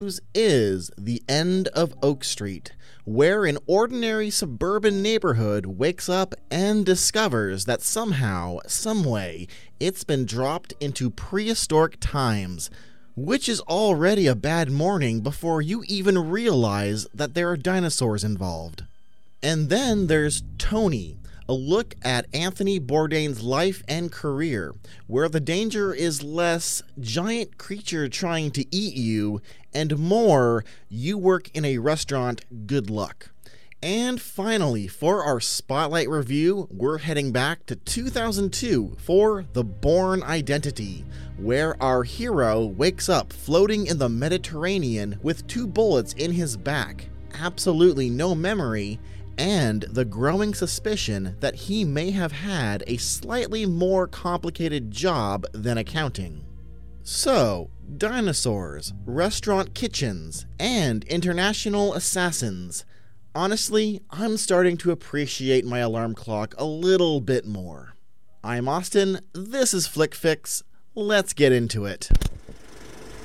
Is the end of Oak Street, where an ordinary suburban neighborhood wakes up and discovers that somehow, someway, it's been dropped into prehistoric times, which is already a bad morning before you even realize that there are dinosaurs involved. And then there's Tony, a look at Anthony Bourdain's life and career, where the danger is less giant creature trying to eat you and more you work in a restaurant, good luck. And finally, for our spotlight review, we're heading back to 2002 for The Bourne Identity, where our hero wakes up floating in the Mediterranean with 2 bullets in his back, absolutely no memory, and the growing suspicion that he may have had a slightly more complicated job than accounting. So, dinosaurs, restaurant kitchens, and international assassins. Honestly, I'm starting to appreciate my alarm clock a little bit more. I'm Austin, this is Flick Fix, let's get into it.